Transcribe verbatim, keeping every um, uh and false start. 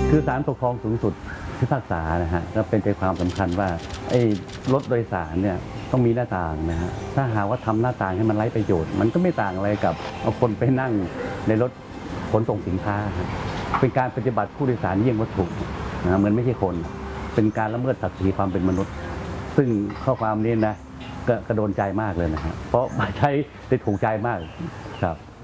คือศาลปกครองสูงสุดพิพากษานะฮะก็เป็นใจความสำคัญว่าไอ้รถโดยสารเนี่ยต้องมีหน้าต่างนะฮะถ้าหากว่าทำหน้าต่างให้มันไร้ประโยชน์มันก็ไม่ต่างอะไรกับเอาคนไปนั่งในรถขนส่งสินค้าเป็นการปฏิบัติผู้โดยสารเยี่ยงวัตถุนะเหมือนไม่ใช่คนเป็นการละเมิดศักดิ์ศรีความเป็นมนุษย์ซึ่งข้อความนี้นะก็กระโดนใจมากเลยนะฮะเพราะมาใช้ได้ถูกใจมากครับ